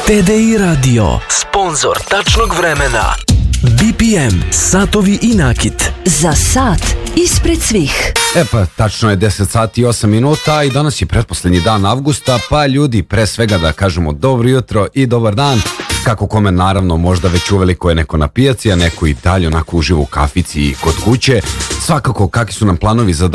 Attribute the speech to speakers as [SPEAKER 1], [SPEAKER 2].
[SPEAKER 1] TDI Radio, sponsor tačnog vremena. BPM, satovi i nakit.
[SPEAKER 2] Za sat ispred svih.
[SPEAKER 3] Tačno je 10 sati i 8 minuta i danas je pretposlednji dan avgusta, pa ljudi, pre svega da kažemo dobro jutro i dobar dan. Kako kome, naravno, možda već uveliko je neko na pijaci, a neko i dalje onako uživa u kafici i kod kuće. Svakako, kakvi su nam planovi za